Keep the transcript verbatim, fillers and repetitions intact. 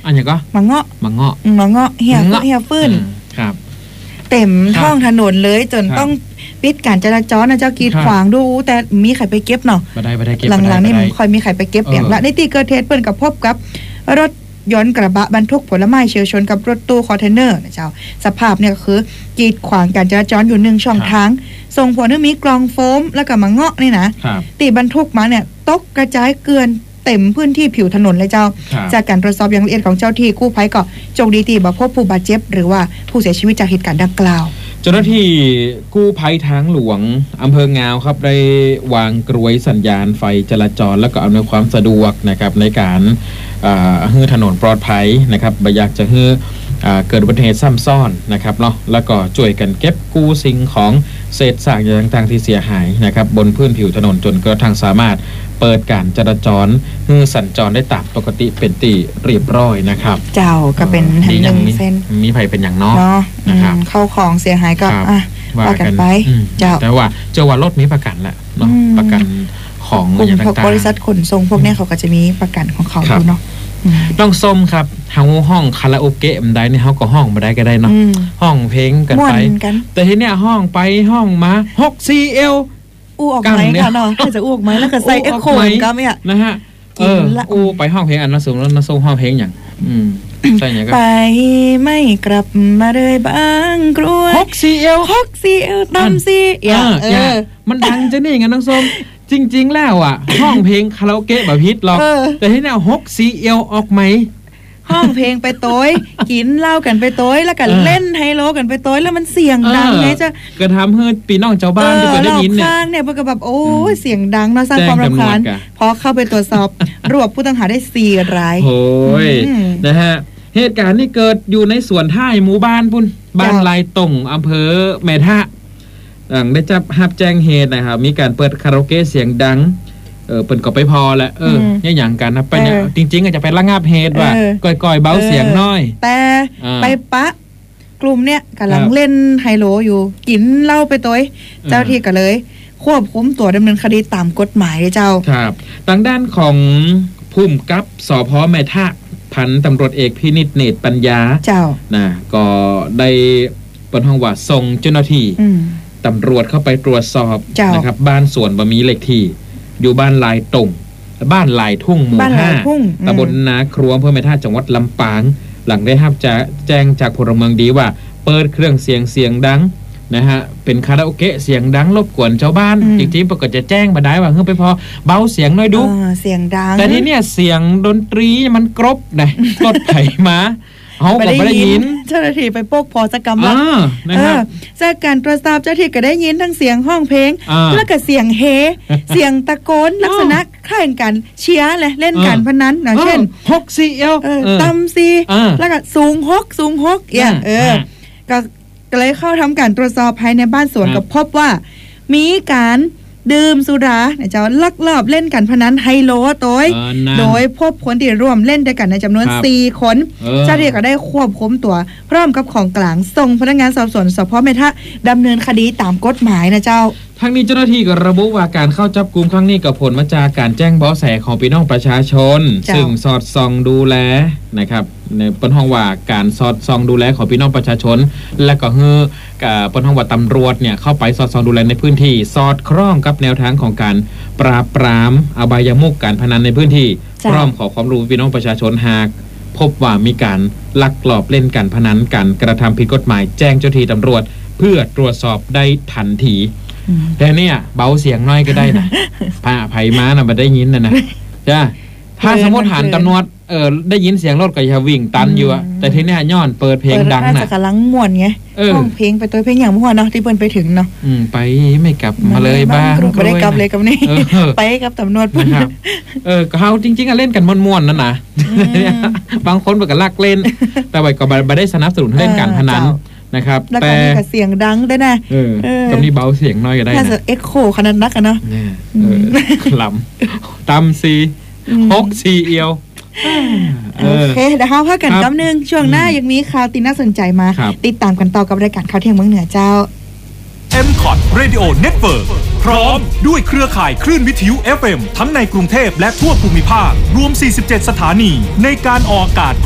อันอย่างก็มาเงาะมาเงาะมาเงาะเหี่ยเหี่ยฟื้นครับเต็มท้องถนนเลยจนต้องปิดการจราจรนะเจ้ากีดขวางดูแต่มีใครไปเก็บเนาะบ่ได้บ่ได้เก็บหลังๆนี่มันค่อยมีใครไปเก็บอย่างละในที่เกิดเหตุเปิ้นกับพบกับรถยนต์กระบะบรรทุกผลไม้เฉียวชนกับรถตู้คอนเทนเนอร์นะเจ้าสภาพเนี่ยก็คือกีดขวางการจราจรอยู่หนึ่งช่องทางส่งผลให้มีกลองโฟมแล้วก็มาเงาะนี่นะตีบรรทุกมาเนี่ยตกกระจายเกลื่อนเต็มพื้นที่ผิวถนนเลยเจ้าจากการตรวจสอบอย่างละเอียดของเจ้าที่กู้ภัยก็โชคดีที่บ่พบผู้บาดเจ็บหรือว่าผู้เสียชีวิตจากเหตุการณ์ดังกล่าวเจ้าหน้าที่กู้ภัยทางหลวงอำเภองาวครับได้วางกรวยสัญญาณไฟจราจรแล้วก็อำนวยความสะดวกนะครับในการให้ถนนปลอดภัยนะครับบ่อยากจะให้เกิดอุบัติเหตุซ้ำซ้อนนะครับเนาะแล้วก็ช่วยกันเก็บกู้สิ่งของเศษซากต่างๆที่เสียหายนะครับบนพื้นผิวถนนจนกระทั่งสามารถเปิดการจราจรให้สัญจรได้ตามปกติเป็นตีเรียบร้อยนะครับเจ้าก็เป็นทางหนึ่งเส้นมีภัยเป็นอย่างน้อยนะครับเข้าของเสียหายก็ว่ากันไปเจ้าแต่ว่าเจ้าว่ารถมีประกันแหละเนาะประกันของอย่างต่างๆบริษัทขนส่งพวกนี้เขาก็จะมีประกันของเขาอยู่เนาะต้องส้มครับเฮาห้องคาราโอเกะมันได้นี่เฮาก็ห้องมาได้ก็ได้เนาะห้องเพลงกันไปแต่ทีเนี้ยห้องไปห้องมาหก ซี เอลอู้ออกไหมค่ะเนาะถ้าจะอู้ออกไหมแล้วก็ใส่เอ็กโคก็ไม่อ่ะนะฮะเอออู้ไปห้องเพลงอันนั้นสูงแล้วนะส่งห้องเพลงอย่างอืมใช่อย่างก็ไปไม่กลับมาเลยบางกรวยหก ซี เอลหก ซี เอล ตำซีเออมันดังจะนี่งั้นน้องส้มจริงๆแล้วอ่ะห้องเพลงคาราโอเกะแบบฮิตหรอกแต่ที่แนวหก ซี เอล ออกไหมห้องเพลงไปโต้ยกินเหล้ากันไปโต้ยแล้วก็เล่นไฮโลกันไปโต้ยแล้วมันเสียงดังไงจะกระทำให้ปีน้องเจ้าบ้านที่ได้ยินเนี่ยข้างเนี่ยพวกก็แบบโอ้ยเสียงดังเนาะสร้างความรำคาญพอเข้าไปตรวจสอบรวบผู้ต้องหาได้สี่รายโอ้ยนะฮะเหตุการณ์นี้เกิดอยู่ในสวนท่ายหมู่บ้านพุ่นบ้านลายตงอำเภอแม่ทะหลังได้จับหับแจ้งเหตุนะครับมีการเปิดคาราโอเกะเสียงดังเออเปิดก็ไปพอแหละเออเนี่ยอย่างกันนะไปเนี่ยจริงๆอาจจะไประงับเหตุว่าก่อยๆเบาเสียงน้อยแต่ไปปะกลุ่มเนี่ยกำลังเล่นไฮโลอยู่กินเหล้าไปตัวเจ้าที่ก็เลยควบคุมตัวดำเนินคดีตามกฎหมายเจ้าครับทางด้านของผู้กำกับสภ.แม่ทะพันตำรวจเอกพินิจเนตรปัญญาเจ้านะก็ได้เปิดห้องว่าส่งเจ้าหน้าที่ตำรวจเข้าไปตรวจสอบนะครับบ้านสวนบะมีเลขที่อยู่บ้านลายตงบ้านลายทุ่งหมู่ห้าตำบลนาครัวอำเภอแม่ทะจังหวัดลำปางหลังได้รับจะแจ้งจากพลเมืองดีว่าเปิดเครื่องเสียงเสียงดังนะฮะเป็นคาราโอเกะเสียงดังรบกวนชาวบ้านจริงๆปกติจะแจ้งมาได้ว่าเฮ้ยไปพอเบาเสียงหน่อยดูเสียงดังแต่ที่เนี่ยเสียงดนตรีมันกรบนะรถไถมาเขาก็ไม่ได้ยินเจ้าหน้าที่ไปโปกพอสกรรมว่าจากการตรวจสอบเจ้าหน้าที่ก็ได้ยินทั้งเสียงห้องเพลงแล้วก็เสียงเฮเสียงตะโกนลักษณะคล้ายกันเชียร์เลยเล่นการพนันนะเช่นหก ซี เอลตำซีแล้วก็สูงหกสูงหกอย่างเออก็เลยเข้าทำการตรวจสอบภายในบ้านสวนก็พบว่ามีการดื่มสุราเจ้าลักลอบเล่นการพนันไฮโลโต้ยโดยพบคนที่ร่วมเล่นด้วยกันในจำนวนสี่คนเจ้าหน้าที่ก็ได้ควบคุมตัวพร้อมกับของกลางส่งพนักงานสอบสวนสพ.แม่ทะดำเนินคดีตามกฎหมายนะเจ้าทั้งนี้เจ้าหน้าที่ก็ระบุว่าการเข้าจับกุมครั้งนี้กับผลมาจากการแจ้งเบาะแสของพี่น้องประชาชนซึ่งสอดส่องดูแลนะครับในปนห้องว่าการสอดส่องดูแลของพี่น้องประชาชนและก็ฮือกับปนห้องว่าตำรวจเนี่ยเข้าไปสอดส่องดูแลในพื้นที่สอดคล้องกับแนวทางของการปราบปรามอบายมุขการพนันในพื้นที่พร้อมขอความรู้พี่น้องประชาชนหากพบว่ามีการลักลอบเล่นการพนันการกระทำผิดกฎหมายแจ้งเจ้าหน้าที่ตำรวจเพื่อตรวจสอบได้ทันทีแต่เนี่ยเบาเสียงน้อยก็ได้นะผ่าไผ่ม้าน่ะมาได้ยินนะนะจ้าถ้าสมมติหันตำรวจเออได้ยินเสียงรถก็จะวิ่งตันอยู่อะแต่ทีเนี้ยย้อนเปิดเพลงดังน่ะกำลังม่วนไงห้องเพลงไปตัวเพลงอย่างม่วนเนาะที่เปิ้นไปถึงเนาะอืมไปไม่กลับมาเลยบ้างไม่ได้กลับเลยกับนี่ไปกับตำรวจพุ่นเออเขาจริงๆอะเล่นกันม่วนๆนั่นนะบางคนก็ลักเล่นแต่ว่าก็บ่ได้สนับสนุนให้เล่นการพนันนะครับแต่ก็เสียงดังได้นะเออกับนี่เบาเสียงน้อยก็ได้นะถ้าจะเอ็กโคขนาดนักอะเนาะเออลำตำซีหก ซี เอลโอเคเดี๋ยวเราพักกันแป๊บนึงช่วงหน้ายังมีข่าวตีน่าสนใจมาติดตามกันต่อกับรายการข่าวเที่ยงเมืองเหนือเจ้าเอ็ม คอท Radio Network พร้อมด้วยเครือข่ายคลื่นวิทยุ เอฟ เอ็ม ทั้งในกรุงเทพและทั่วภูมิภาครวมสี่สิบเจ็ดสถานีในการออกอากาศ